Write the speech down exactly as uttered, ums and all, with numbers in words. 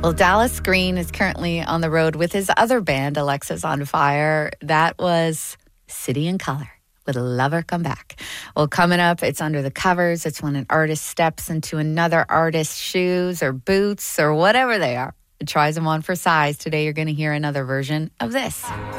Well, Dallas Green is currently on the road with his other band, Alexisonfire. That was City and Color with Lover Come Back. Well, coming up, it's Under the Covers. It's when an artist steps into another artist's shoes or boots or whatever they are and tries them on for size. Today, you're going to hear another version of this.